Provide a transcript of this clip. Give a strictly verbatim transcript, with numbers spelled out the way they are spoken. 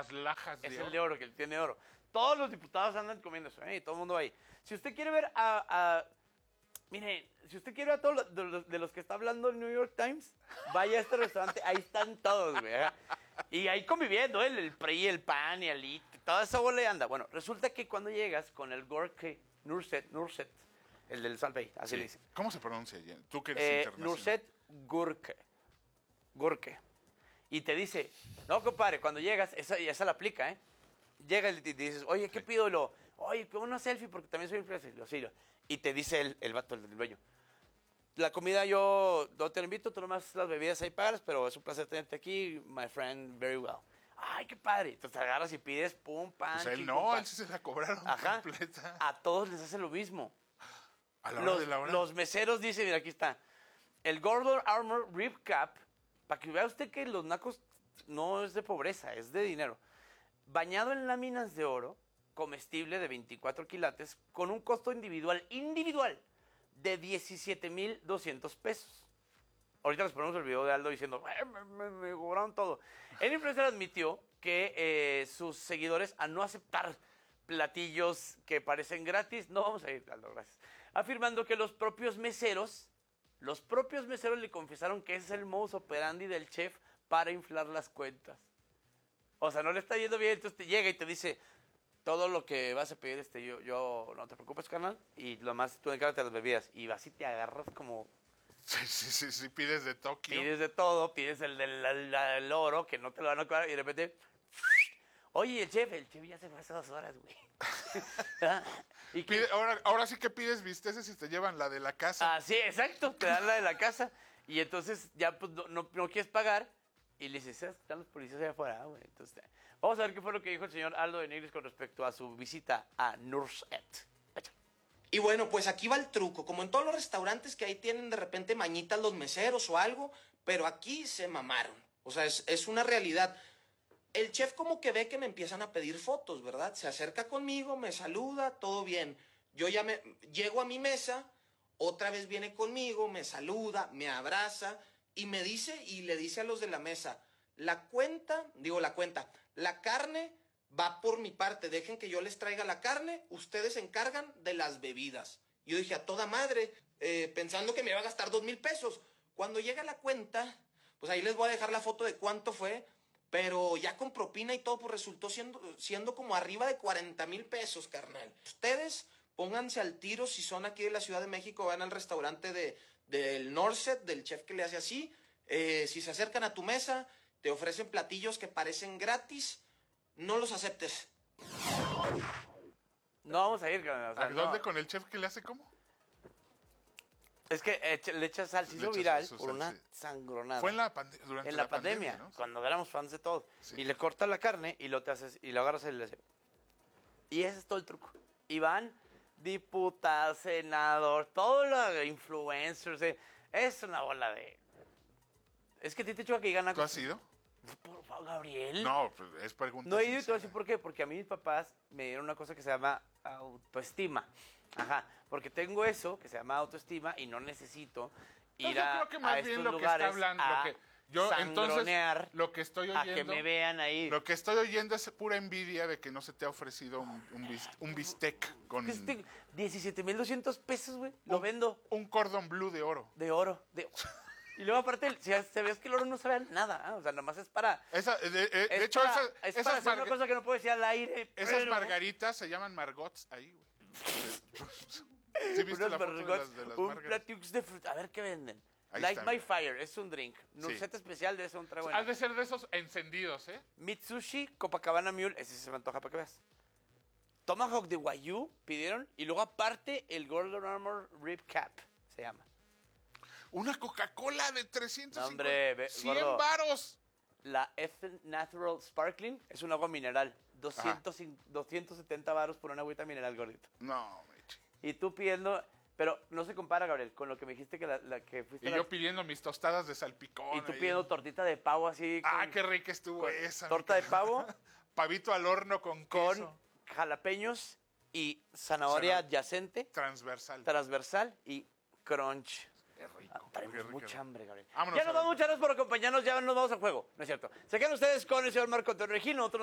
las lajas de Es oro. el de oro, que el tiene oro. Todos los diputados andan comiendo eso, ¿eh? Y todo el mundo va ahí. Si usted quiere ver a... a Miren, si usted quiere ver a todos los, de, los, de los que está hablando el New York Times, vaya a este restaurante, ahí están todos, güey. ¿eh? Y ahí conviviendo, ¿eh? el P R I, el P A N y el I T, toda esa bola de anda. Bueno, resulta que cuando llegas con el Gorke Nurset, Nurset, el del Salvey, así Sí. le dicen. ¿Cómo se pronuncia? Tú que eres Eh, internacional. Nurset Gurke. Gurke. Y te dice, no, compadre, cuando llegas, esa, y esa la aplica, ¿eh? Llega y te dices, oye, ¿qué Sí. pido? Y lo, oye, una selfie porque también soy influencer. Lo sigo. Y te dice el, el vato, el del dueño. La comida yo no te la invito, tú nomás las bebidas ahí pagas, pero es un placer tenerte aquí, my friend, very well. Ay, qué padre. Entonces te agarras y pides pum, pan. Pues él chin, no, pum, pan. él sí se la cobraron Ajá. completa. A todos les hace lo mismo. A la hora Los, de la hora. los meseros dicen, mira, aquí está. El Gordon Armour Rib Cap, para que vea usted que los nacos no es de pobreza, es de dinero. Bañado en láminas de oro, comestible de veinticuatro quilates, con un costo individual, individual, de diecisiete mil doscientos pesos. Ahorita les ponemos el video de Aldo diciendo, "Eh, me, me, me cobraron todo". El influencer admitió que eh, sus seguidores, a no aceptar platillos que parecen gratis, no vamos a ir, Aldo, gracias, afirmando que los propios meseros, los propios meseros le confesaron que ese es el modus operandi del chef para inflar las cuentas. O sea, no le está yendo bien, entonces te llega y te dice, todo lo que vas a pedir, este, yo, yo no te preocupes, carnal, y lo más tú encárgate las bebidas. Y vas y te agarras como, Sí, sí, sí, sí, pides de Tokio. pides de todo, pides el del el, el oro, que no te lo van a cobrar, y de repente, oye, el chef, el chef ya se fue hace dos horas, güey. y que- Pide- ahora, ahora sí que pides bisteces y te llevan la de la casa. Ah, sí, exacto, te dan la de la casa, y entonces ya pues no, no, no quieres pagar, y le dices, están los policías allá afuera, güey. Entonces, vamos a ver qué fue lo que dijo el señor Aldo de Nigris con respecto a su visita a Nurset. Y bueno, pues aquí va el truco. Como en todos los restaurantes que ahí tienen de repente mañitas los meseros o algo, pero aquí se mamaron. O sea, es, es una realidad. El chef como que ve que me empiezan a pedir fotos, ¿verdad? Se acerca conmigo, me saluda, todo bien. Yo ya me llego a mi mesa, otra vez viene conmigo, me saluda, me abraza y me dice y le dice a los de la mesa, la cuenta, digo la cuenta, la carne va por mi parte, dejen que yo les traiga la carne, ustedes se encargan de las bebidas. Yo dije, a toda madre, eh, pensando que me iba a gastar dos mil pesos. Cuando llega la cuenta, pues ahí les voy a dejar la foto de cuánto fue, pero ya con propina y todo, pues resultó siendo, siendo como arriba de cuarenta mil pesos, carnal. Ustedes pónganse al tiro si son aquí de la Ciudad de México, van al restaurante de, del Norset, del chef que le hace así. Eh, si se acercan a tu mesa, te ofrecen platillos que parecen gratis, no los aceptes. No vamos a ir, carnal, o sea, ¿A dónde no. con el chef que le hace cómo? Es que echa- le echas sal, se Le hizo echas viral su por sal, una sí. sangronada. Fue en la, pande- durante en la, pandemia, ¿no? cuando éramos fans de todo. Sí. Y le cortas la carne y lo te haces, y lo agarras y le haces. Y ese es todo el truco. Y van diputados, senador, todos los influencers. eh, Es una bola de. Es que a ti te choca que gana. ¿Tú has ido? Por favor, Gabriel. No, pues es pregunta No he ido y te voy a sincera. decir por qué. Porque a mí mis papás me dieron una cosa que se llama autoestima. Ajá. Porque tengo eso que se llama autoestima y no necesito ir Entonces, yo a, creo que más a bien estos lo que lugares está hablando, a lo que yo entonces sangronear, lo que estoy a que oyendo, me vean ahí. lo que estoy oyendo es pura envidia de que no se te ha ofrecido un, un, bis- un bistec con Este, diecisiete mil doscientos pesos, güey. Lo un- vendo un cordon bleu de oro. de oro. De... Y luego aparte, si se ves que el oro no sabe a nada, ¿ah? O sea, nomás es para... Esa, de, de- de es hecho, para, esas, es esas, para hacer una marga- cosa que no puedo decir al aire. esas pero- margaritas se llaman margots ahí, güey. ¿Sí viste Unas la foto de margots, las, de las un margaritas? platux de fruta. A ver qué venden. Ahí Light está, My mira. Fire, es un drink. Nurset especial de eso, un trago. Has de ser de esos encendidos, ¿eh? Mitsushi Copacabana Mule, ese sí se me antoja para que veas. Tomahawk de Wagyu pidieron y luego aparte el Golden Armor Rib Cap se llama. Una Coca-Cola de trescientos cincuenta. No, hombre, ve- cien gordo. varos. La Ethan Natural Sparkling es un agua mineral. doscientos, doscientos setenta varos por una agüita mineral, gordito. No, meche. Y tú pidiendo, pero no se compara, Gabriel, con lo que me dijiste que, la, la que fuiste Y a la- yo pidiendo mis tostadas de salpicón. y tú ahí. pidiendo tortita de pavo así. Ah, con- qué rica estuvo con esa. torta mi de cara. pavo Pavito al horno con con queso. jalapeños y zanahoria Zanahoria. adyacente, Transversal. transversal y crunch. Qué rico. Ah, traemos qué rico. mucha hambre, Gabriel. Vámonos Ya nos a ver. vamos, muchas gracias por acompañarnos, ya nos vamos al juego, ¿no es cierto? Se quedan ustedes con el señor Marco Antonio Regino, nosotros